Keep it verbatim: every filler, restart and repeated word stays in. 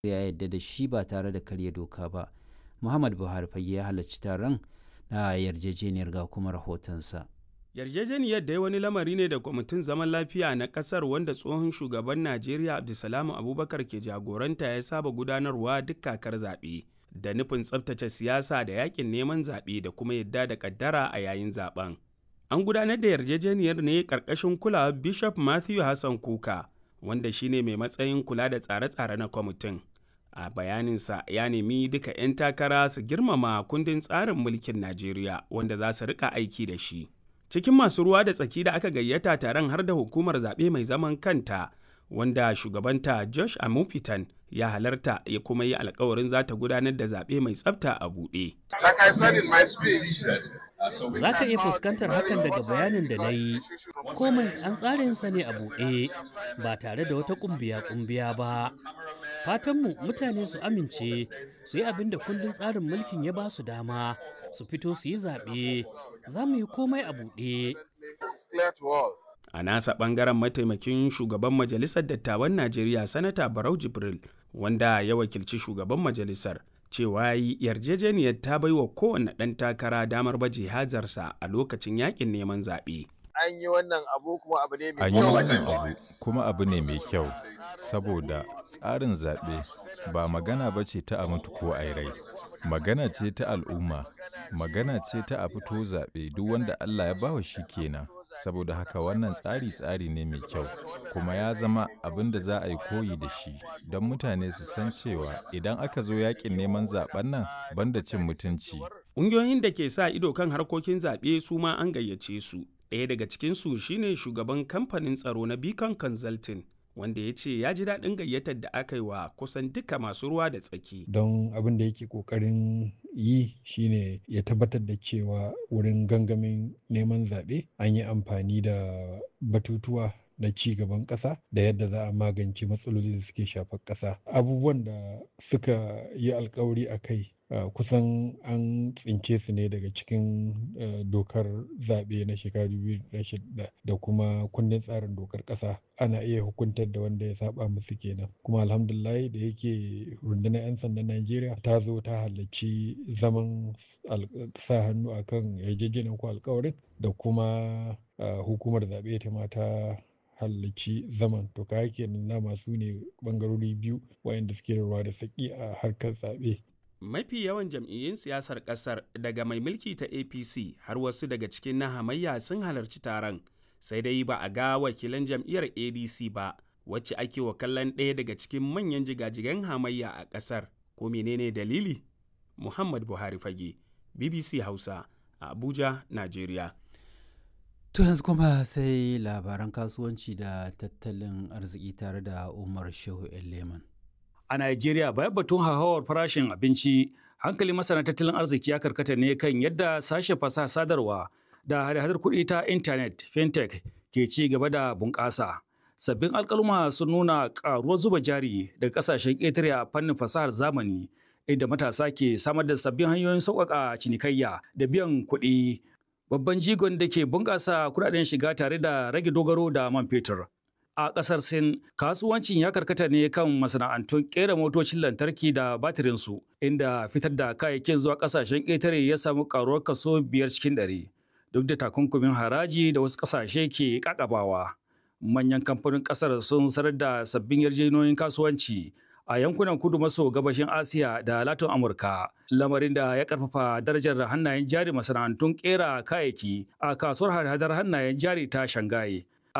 ya yarda da shi ba tare da karya doka ba. Muhammad Buhari fage ya halarci taron na yarjejeniyar ga kuma rahotonsa. Yarjejeniyar dai wani lamari ne da kwamitin zaman lafiya na kasar wanda tsohon shugaban Najeriya Abdulsalam Abubakar ke jagoranta ya saba gudanarwa duk kakar zaɓe da nufin tsabtace siyasa da yakin neman zaɓe da kuma yadda da kaddara a yayin zaben. An gudanar da yarjejeniyar ne ƙarƙashin kulawar Bishop Matthew Hassan Kuka wanda shine mai matsayin kula da tsare-tsare na kwamitin. A bayaninsa ya nemi duka 'yan takara su girmama kundin tsarin mulkin Najeriya wanda za su rika aiki da shi. Cikin masu ruwa da tsaki da aka gayyata taron har da hukumar zaɓe mai zaman kanta wanda shugabanta Josh Amupitan ya halarta ya kuma yi alkawarin za ta gudanar da zaɓe mai tsafta a buɗe. Za ka iya fuskantar hakan daga bayanin da na yi, komai an tsarinsa ne a buɗe ba tare da wata ƙumbiya-ƙumbiya ba. Fatanmu mutane su amince su yi abin da kundin tsarin mulkin ya ba su dama su fito su yi zaɓe, za mu yi komai a buɗe. A nasa ɓangaren mataimakin shugaban Majalisar Dattawan Najeriya Sanata Barau Jibril wanda ya wakilci shugaban majalisar cewa yarjejeniyar ta bai wa kowane ɗan takara damar baje hazarsa a lokacin yakin neman zaɓe. An yi wannan abu kuma abu ne mai kyau. An yi wannan abu kuma abu ne mai kyau saboda tsarin zaɓe ba magana ba ce ta a mutu ko a rai. Magana ce ta al'umma, magana ce ta a fito zaɓe duk wanda Allah ya bawa shi kenan. Saboda haka wannan tsari tsari ne mai kyau kuma ya zama abin da za a yi koyi da shi don mutane su san cewa idan aka zo yakin neman zaben nan banda cin mutunci. Ƙungiyoyin da ke sa ido kan harkokin zaɓe su ma an gayyace su. Ɗaya daga cikinsu shine shugaban kamfanin tsaro na Beacon Consulting wanda ya ce ya ji daɗin gayyatar da aka yi wa kusan duka masu ruwa da tsaki. Don abin da yake ƙoƙarin yi shine ya tabbatar da cewa wurin gangamin neman zaɓe an yi amfani da batutuwa na ci gaban ƙasa da yadda za a magance matsaloli da suke shafar ƙasa. Abubuwan da suka yi alkawari a kai Uh, kusan an tsince su ne daga cikin uh, dokar zaɓe na shekaru biyu da shida da kuma kundin tsarin dokar ƙasa ana iya hukuntar da wanda ya saba musu kenan kuma alhamdulillah da yake rundunar 'yan sandan Najeriya ta zo ta halarci zaman sa hannu akan yarjejeniyar ko alkawarin da kuma uh, hukumar zaɓe ta mata halarci zaman to ka kenan na masu ne bangarori biyu wayanda suke da ruwa da saki a harkar zaɓe. Mafi yawan jam'iyyun siyasar ƙasar daga mai mulki ta A P C har wasu daga cikin na hamayya sun halarci taron, sai dai ba a ga wakilan jam'iyyar A D C ba, wacce ake wa kallon ɗaya daga cikin manyan jigajigan hamayya a ƙasar. Ko menene dalili? Muhammad Buhari Fage, B B C Hausa, a Abuja, Najeriya. To yanzu kuma sai labaran kasuwanci da tattalin arziki tare da Umar Shehu Leman. A Najeriya bayan batun hauhawar farashin abinci, hankali masana tattalin arziki ya karkata ne kan yadda sashen fasaha sadarwa da hada-hadar kuɗi ta intanet fintech ke ci gaba da bunƙasa. Sabbin alƙaluma sun nuna ƙaruwar zuba jari daga ƙasashen ƙetare a fannin fasahar zamani, inda matasa ke samar da sabbin hanyoyin sauƙaƙa cinikayya da biyan kuɗi. Babban jigon da ke bunƙasa kuɗaɗen shiga tare da rage dogaro da man fetur. A ƙasar Sin, kasuwancin ya karkata ne kan masana'antun ƙera motocin lantarki da batirinsu, inda fitar da kayayyakin zuwa ƙasashen ƙetare ya samu ƙaruwar kaso biyar cikin ɗari, duk da takunkumin haraji da wasu ƙasashe ke ƙaƙabawa. Manyan kamfanin ƙasar sun sanar da sabbin yarjejeniyoyin kasuwanci a yankunan kudu maso gabashin Asiya da Latin Amurka, lamarin da ya ƙarfafa darajar hannayen jari masana'antun ƙera kayayyaki a kasuwar hada-hadar hannayen jari ta Shanghai.